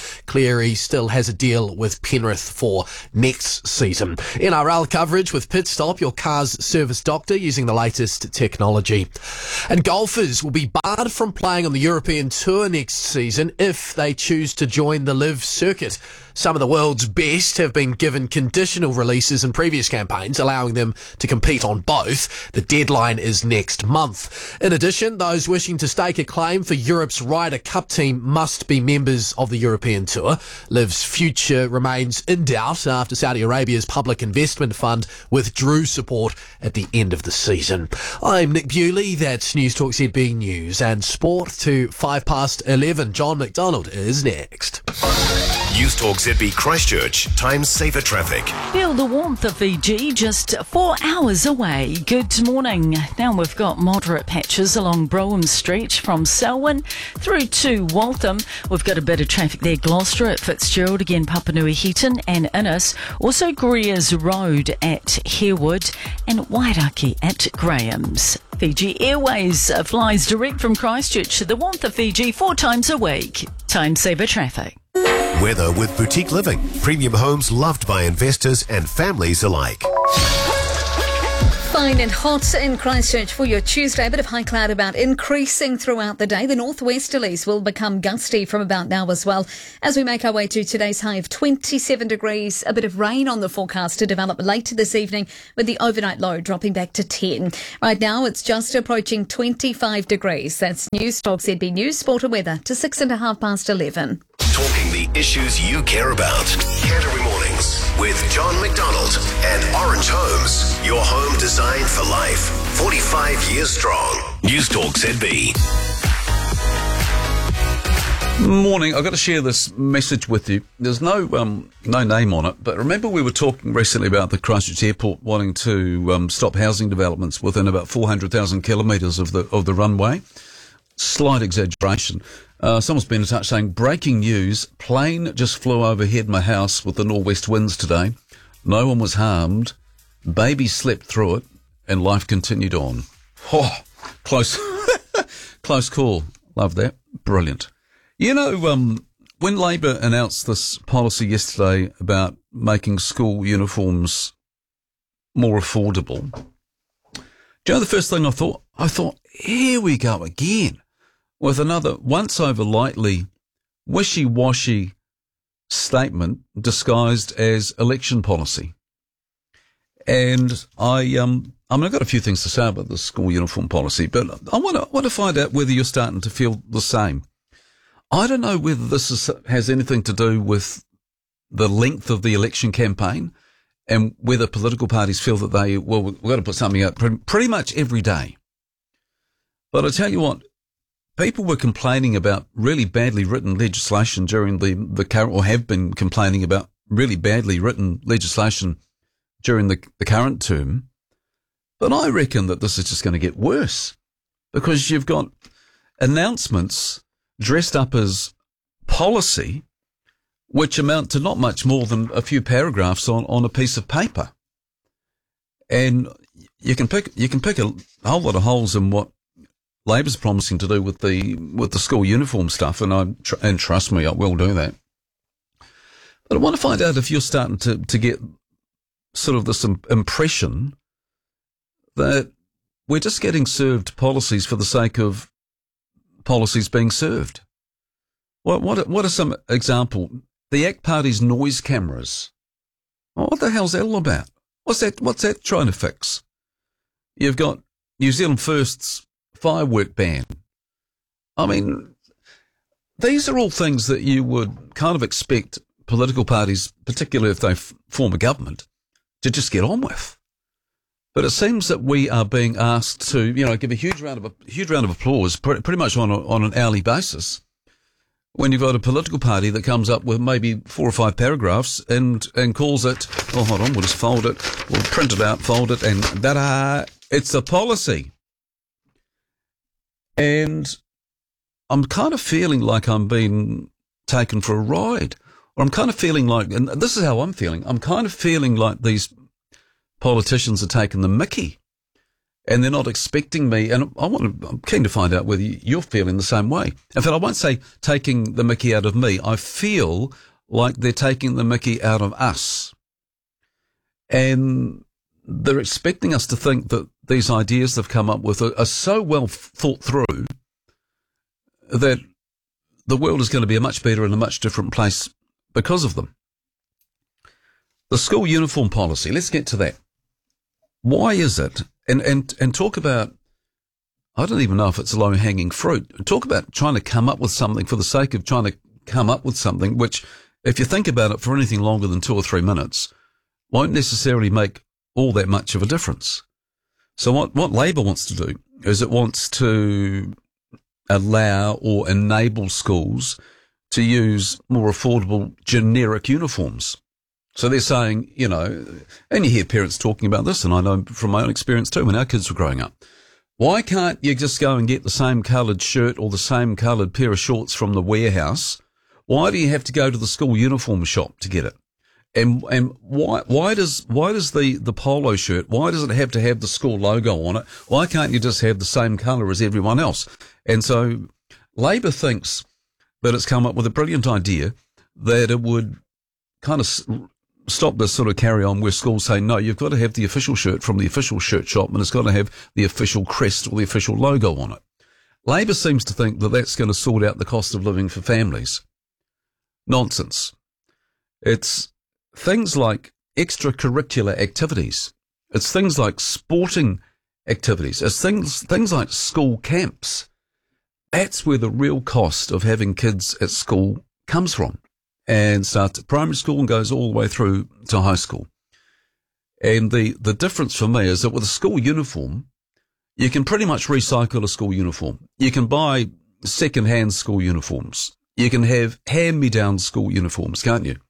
Cleary still has a deal with Penrith for next season. N R L coverage with Pit Stop, your car's service doctor using the latest technology. And golfers will be barred from playing on the European Tour next season if they choose to join the Live circuit. Some of the world's best have been given conditional releases in previous campaigns, allowing them to compete on both. The deadline is next month. In addition, those wishing to stake a claim for Europe's Ryder Cup team must be members of the European Tour. Liv's future remains in doubt after Saudi Arabia's Public Investment Fund withdrew support at the end of the season. I'm Nick Bewley, that's News Talk Z B News, and sport to five past eleven. John McDonald is next. News Talk Z B Christchurch, time saver traffic. Feel the warmth of Fiji just four hours away. Good morning. Now we've got moderate patches along Brougham Street from Selwyn through to Waltham. We've got a bit of traffic there. Gloucester at Fitzgerald, again Papanui Heaton and Innes. Also Greers Road at Harewood and Wairaki at Graham's. Fiji Airways flies direct from Christchurch to the warmth of Fiji four times a week. Time saver traffic. Weather with Boutique Living. Premium homes loved by investors and families alike. Fine and hot in Christchurch for your Tuesday. A bit of high cloud about increasing throughout the day. The northwesterlies will become gusty from about now as well. As we make our way to today's high of twenty-seven degrees, a bit of rain on the forecast to develop later this evening with the overnight low dropping back to ten. Right now it's just approaching twenty-five degrees. That's News Talk Z B News, Sport and Weather to six and a half past eleven. Talking the issues you care about. Canterbury Mornings with John McDonald and Orange Homes. Your home designed for life. forty-five years strong. News Talk Z B. Morning. I've got to share this message with you. There's no um, no name on it, but remember we were talking recently about the Christchurch Airport wanting to um, stop housing developments within about four hundred thousand kilometres of the of the runway. Slight exaggeration. Uh, someone's been in touch saying, breaking news, plane just flew overhead my house with the northwest winds today. No one was harmed. Baby slept through it and life continued on. Oh, close, close call. Love that. Brilliant. You know, um, when Labor announced this policy yesterday about making school uniforms more affordable, do you know the first thing I thought? I thought, here we go again with another once over lightly wishy-washy statement disguised as election policy. And I, um, I mean, I've got a few things to say about the school uniform policy, but I want to, I want to find out whether you're starting to feel the same. I don't know whether this is, has anything to do with the length of the election campaign and whether political parties feel that they, well, we've got to put something out pretty, pretty much every day. But I tell you what, people were complaining about really badly written legislation during the, the current, or have been complaining about really badly written legislation during the, the current term. But I reckon that this is just going to get worse because you've got announcements dressed up as policy, which amount to not much more than a few paragraphs on, on a piece of paper. And you can pick, you can pick a whole lot of holes in what Labor's promising to do with the with the school uniform stuff, and I tr- and trust me, I will do that. But I want to find out if you're starting to, to get sort of this impression that we're just getting served policies for the sake of policies being served. What what what are some example? The A C T Party's noise cameras. Well, what the hell's that all about? What's that? What's that trying to fix? You've got New Zealand First's firework ban. I mean, these are all things that you would kind of expect political parties, particularly if they f- form a government, to just get on with. But it seems that we are being asked to, you know, give a huge round of a huge round of applause, pretty, pretty much on a, on an hourly basis, when you've got a political party that comes up with maybe four or five paragraphs and and calls it, oh, hold on, we'll just fold it, we'll print it out, fold it, and ta-da, it's a policy. And I'm kind of feeling like I'm being taken for a ride. Or I'm kind of feeling like, and this is how I'm feeling, I'm kind of feeling like these politicians are taking the mickey and they're not expecting me. And I want to, I'm keen to find out whether you're feeling the same way. In fact, I won't say taking the mickey out of me. I feel like they're taking the mickey out of us. And they're expecting us to think that these ideas they've come up with are, are so well thought through that the world is going to be a much better and a much different place because of them. The school uniform policy, let's get to that. Why is it, and, and, and talk about, I don't even know if it's low-hanging fruit, talk about trying to come up with something for the sake of trying to come up with something which, if you think about it for anything longer than two or three minutes, won't necessarily make all that much of a difference. So what, what Labor wants to do is it wants to allow or enable schools to use more affordable generic uniforms. So they're saying, you know, and you hear parents talking about this, and I know from my own experience too when our kids were growing up, why can't you just go and get the same coloured shirt or the same coloured pair of shorts from the warehouse? Why do you have to go to the school uniform shop to get it? And and why why does why does the, the polo shirt, why does it have to have the school logo on it? Why can't you just have the same colour as everyone else? And so Labor thinks that it's come up with a brilliant idea that it would kind of stop this sort of carry on where schools say, no, you've got to have the official shirt from the official shirt shop and it's got to have the official crest or the official logo on it. Labor seems to think that that's going to sort out the cost of living for families. Nonsense. It's things like extracurricular activities. It's things like sporting activities. It's things, things like school camps. That's where the real cost of having kids at school comes from, and starts at primary school and goes all the way through to high school. And the, the difference for me is that with a school uniform, you can pretty much recycle a school uniform. You can buy second-hand school uniforms. You can have hand-me-down school uniforms, can't you?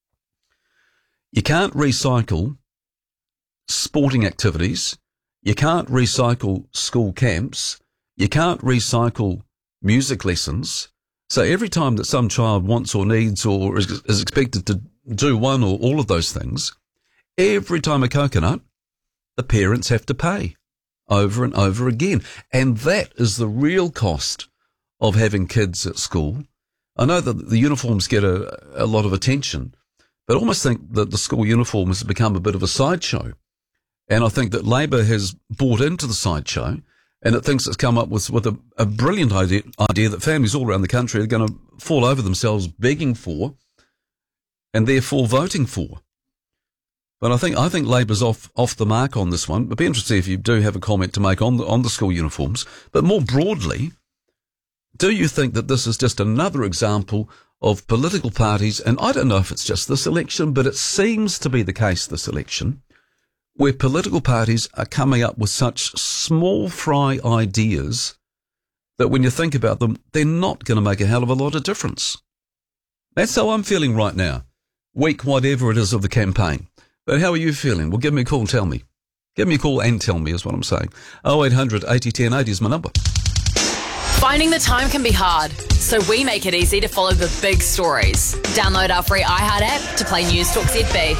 You can't recycle sporting activities. You can't recycle school camps. You can't recycle music lessons. So every time that some child wants or needs or is, is expected to do one or all of those things, every time a coconut, the parents have to pay over and over again. And that is the real cost of having kids at school. I know that the uniforms get a, a lot of attention, but I almost think that the school uniform has become a bit of a sideshow. And I think that Labor has bought into the sideshow, and it thinks it's come up with, with a, a brilliant idea, idea that families all around the country are going to fall over themselves begging for and therefore voting for. But I think I think Labor's off off the mark on this one. It'd be interesting if you do have a comment to make on the, on the school uniforms. But more broadly, do you think that this is just another example of political parties, and I don't know if it's just this election, but it seems to be the case this election, where political parties are coming up with such small fry ideas that when you think about them, they're not going to make a hell of a lot of difference. That's how I'm feeling right now. Week whatever it is of the campaign. But how are you feeling? Well, give me a call and tell me. Give me a call and tell me is what I'm saying. oh eight hundred eighty ten eighty is my number. Finding the time can be hard, so we make it easy to follow the big stories. Download our free iHeart app to play News Talk Z B.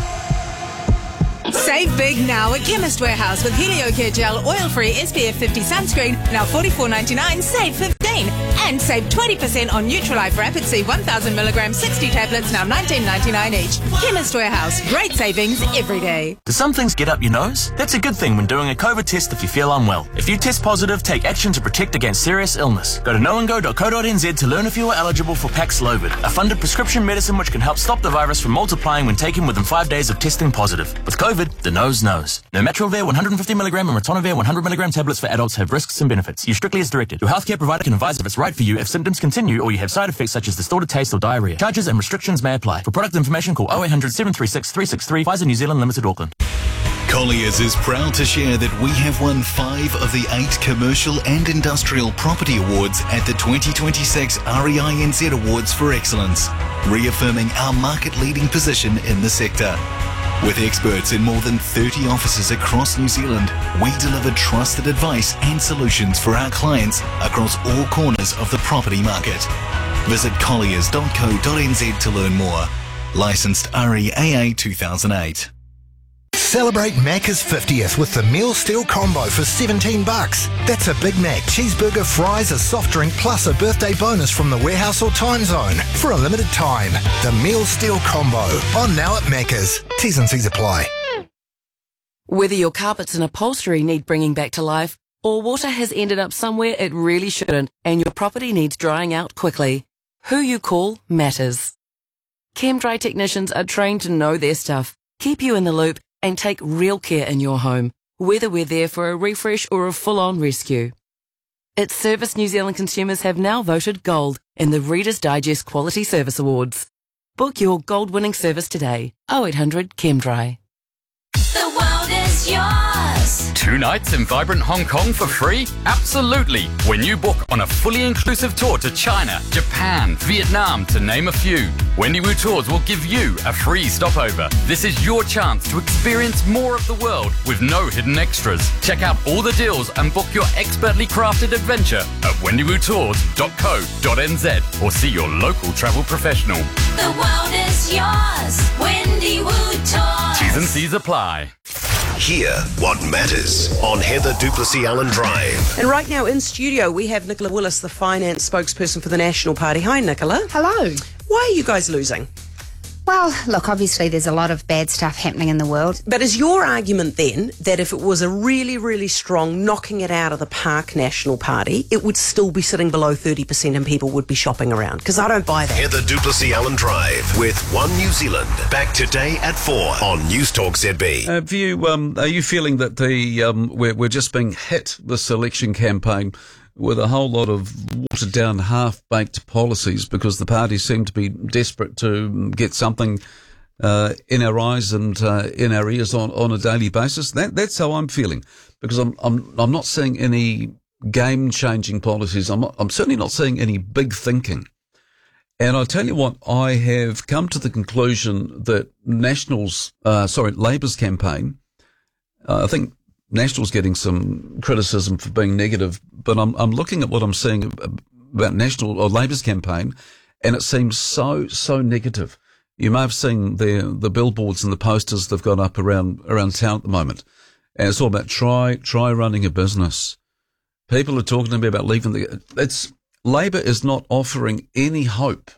Save big now at Chemist Warehouse with Heliocare Gel Oil-Free S P F fifty sunscreen, now forty-four ninety-nine, save fifteen. And save twenty percent on Nutrilife Rapid C one thousand milligram sixty tablets, now nineteen ninety-nine each. Chemist Warehouse, great savings every day. Do some things get up your nose? That's a good thing when doing a COVID test if you feel unwell. If you test positive, take action to protect against serious illness. Go to knowandgo dot co dot n z to learn if you are eligible for Paxlovid, a funded prescription medicine which can help stop the virus from multiplying when taken within five days of testing positive. With COVID, the nose knows. Nirmatrelvir one hundred fifty milligram and ritonavir one hundred milligram tablets for adults have risks and benefits. Use strictly as directed. Your healthcare provider can advise if it's right for you if symptoms continue or you have side effects such as distorted taste or diarrhea. Charges and restrictions may apply. For product information, call oh eight hundred seven three six three six three. Pfizer New Zealand Limited, Auckland. Colliers is proud to share that we have won five of the eight commercial and industrial property awards at the twenty twenty-six R E I N Z Awards for Excellence, reaffirming our market-leading position in the sector. With experts in more than thirty offices across New Zealand, we deliver trusted advice and solutions for our clients across all corners of the property market. Visit colliers dot co dot n z to learn more. Licensed R E A A two thousand eight. Celebrate Macca's fiftieth with the Meal Steal Combo for seventeen bucks. That's a Big Mac, cheeseburger, fries, a soft drink, plus a birthday bonus from the warehouse or time zone for a limited time. The Meal Steal Combo. On now at Macca's. T's and C's apply. Whether your carpets and upholstery need bringing back to life, or water has ended up somewhere it really shouldn't, and your property needs drying out quickly, who you call matters. ChemDry technicians are trained to know their stuff, keep you in the loop, and take real care in your home, whether we're there for a refresh or a full-on rescue. Its service New Zealand consumers have now voted gold in the Reader's Digest Quality Service Awards. Book your gold-winning service today. oh eight hundred ChemDry. The world is yours. Two nights in vibrant Hong Kong for free? Absolutely. When you book on a fully inclusive tour to China, Japan, Vietnam, to name a few. Wendywu Tours will give you a free stopover. This is your chance to experience more of the world with no hidden extras. Check out all the deals and book your expertly crafted adventure at wendywu tours dot co dot n z or see your local travel professional. The world is yours. Wendywu Tours. T's and C's apply. Hear what matters on Heather Duplessis Allen Drive. And right now in studio we have Nicola Willis, the finance spokesperson for the National Party. Hi, Nicola. Hello. Why are you guys losing? Well, look, obviously there's a lot of bad stuff happening in the world. But is your argument then that if it was a really, really strong knocking it out of the park National Party, it would still be sitting below thirty percent and people would be shopping around? Because I don't buy that. Heather Duplessis Allen Drive with One New Zealand. Back today at four on News Talk Z B. Have you, um, are you feeling that the um, we're, we're just being hit this election campaign with a whole lot of watered-down, half-baked policies because the parties seem to be desperate to get something uh, in our eyes and uh, in our ears on, on a daily basis? That, that's how I'm feeling, because I'm I'm I'm not seeing any game-changing policies. I'm not, I'm certainly not seeing any big thinking. And I'll tell you what, I have come to the conclusion that Nationals, uh, sorry, Labour's campaign, uh, I think National's getting some criticism for being negative, but I'm I'm looking at what I'm seeing about National or Labour's campaign, and it seems so so negative. You may have seen the the billboards and the posters they've got up around around town at the moment, and it's all about try try running a business. People are talking to me about leaving the. It's Labor is not offering any hope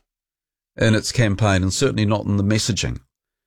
in its campaign, and certainly not in the messaging,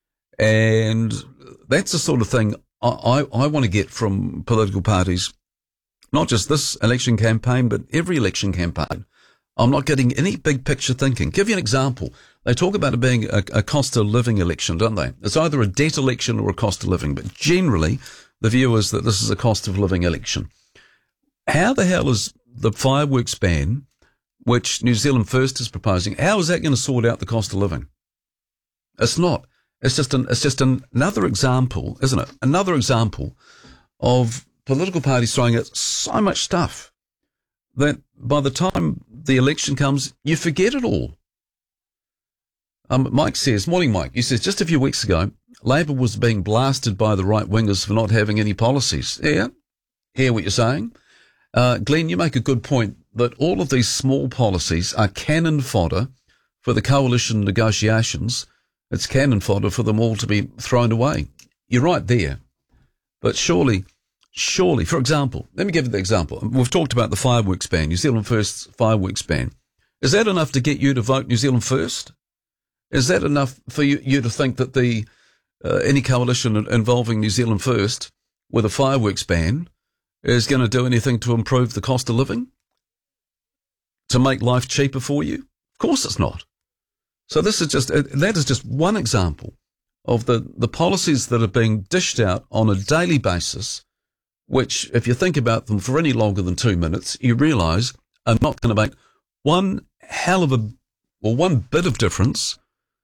and that's the sort of thing I, I, I want to get from political parties, not just this election campaign, but every election campaign. I'm not getting any big picture thinking. Give you an example. They talk about it being a, a cost of living election, don't they? It's either a debt election or a cost of living, but generally the view is that this is a cost of living election. How the hell is the fireworks ban, which New Zealand First is proposing, how is that going to sort out the cost of living? It's not. It's just an, it's just an, another example, isn't it? Another example of political parties throwing out so much stuff that by the time the election comes, you forget it all. Um, Mike says, morning Mike, he says, just a few weeks ago, Labor was being blasted by the right-wingers for not having any policies. Yeah, hear what you're saying. Uh, Glenn, you make a good point that all of these small policies are cannon fodder for the coalition negotiations. It's cannon fodder for them all to be thrown away. You're right there. But surely, surely, for example, let me give you the example. We've talked about the fireworks ban, New Zealand First's fireworks ban. Is that enough to get you to vote New Zealand First? Is that enough for you, you to think that the uh, any coalition involving New Zealand First with a fireworks ban is going to do anything to improve the cost of living? To make life cheaper for you? Of course it's not. So this is just, that is just one example of the, the policies that are being dished out on a daily basis, which if you think about them for any longer than two minutes, you realise are not going to make one hell of a, or one bit of difference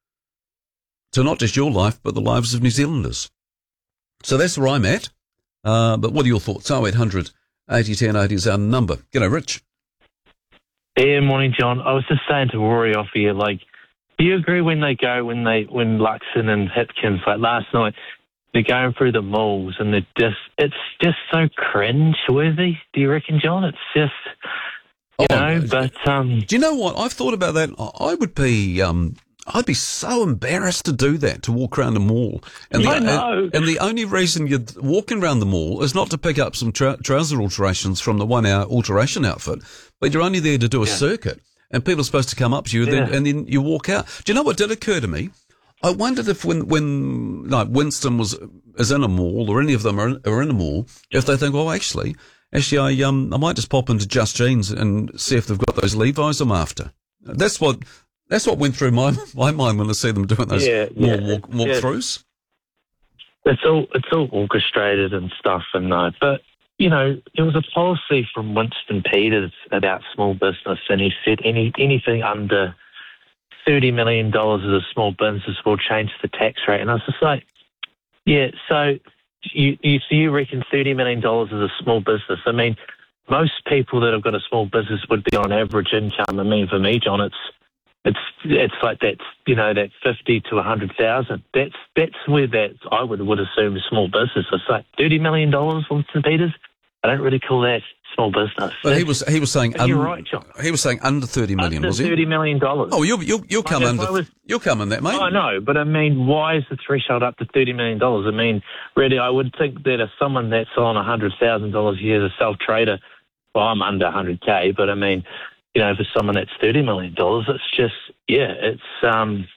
to not just your life, but the lives of New Zealanders. So that's where I'm at. Uh, but what are your thoughts? oh eight hundred eighty ten eighty is our number. G'day, Rich. Yeah, morning, John. I was just saying to Rory off here, like, do you agree when they go, when they, when Luxon and Hipkins, like last night, they're going through the malls and they're just, it's just so cringe-worthy, do you reckon, John? It's just, you oh, know, but... Um, do you know what? I've thought about that. I would be, um, I'd be so embarrassed to do that, to walk around a mall. And the, I know. And, and the only reason you're walking around the mall is not to pick up some trou- trouser alterations from the one-hour alteration outfit, but you're only there to do a Yeah. circuit. And people are supposed to come up to you, Yeah. then, and then you walk out. Do you know what did occur to me? I wondered if when, when like Winston was is in a mall, or any of them are in, are in a mall, if they think, oh, actually, actually, I um I might just pop into Just Jeans and see if they've got those Levi's I'm after. That's what that's what went through my my mind when I see them doing those Yeah, mall yeah, walk, walk yeah. throughs. It's all it's all orchestrated and stuff, and uh, but you know, there was a policy from Winston Peters about small business, and he said any anything under thirty million dollars as a small business will change the tax rate. And I was just like, yeah, so you you, so you reckon thirty million dollars is a small business? I mean, most people that have got a small business would be on average income. I mean, for me, John, it's it's it's like that's, you know, that fifty to one hundred thousand. That's that's where that I would would assume a small business. It's like thirty million dollars, Winston Peters. I don't really call that small business. But he was he was saying You're un- right, John. he was saying under thirty million, Under was he? thirty million dollars. Oh, you'll you'll you'll come Like, under if I was- you'll come in that, mate. I know, but I mean, why is the threshold up to thirty million dollars? I mean, really, I would think that if someone that's on one hundred thousand dollars a year as a self-trader, well, I'm under one hundred K, but I mean, you know, for someone that's thirty million dollars, it's just, yeah, it's, um,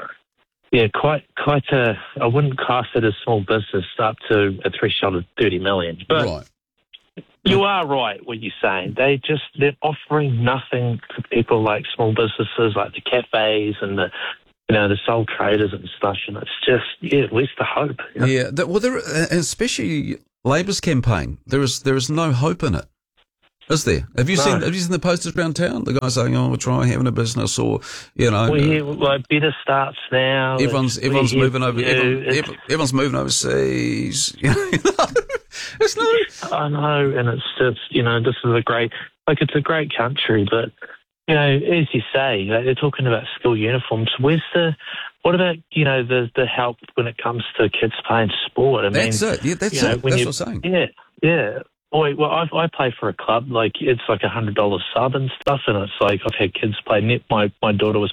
yeah, quite, quite a, I wouldn't class it as small business up to a threshold of thirty million. But right. You are right what you're saying. They just, they're offering nothing to people like small businesses, like the cafes and the, you know, the sole traders and stuff. And it's just, yeah, at least the hope. you know? Yeah, that, well, there, and especially Labor's campaign, there is there is no hope in it, is there? Have you No. seen Have you seen the posters around town? The guy saying, "Oh, try having a business," or you know, Well, yeah, like better starts now. everyone's It's- everyone's we're moving over. here for Everyone, you. everyone- everyone's moving overseas. You know, it's no. I know, and it's just, you know, this is a great, like, it's a great country, but, you know, as you say, like, they're talking about school uniforms. Where's the, what about, you know, the, the help when it comes to kids playing sport? I That's mean, it. Yeah, that's you know, it. when That's you- what I'm saying. Yeah, yeah. Boy, well, I, I play for a club, like, it's like a hundred dollar sub and stuff, and it's like, I've had kids play net. My, my daughter was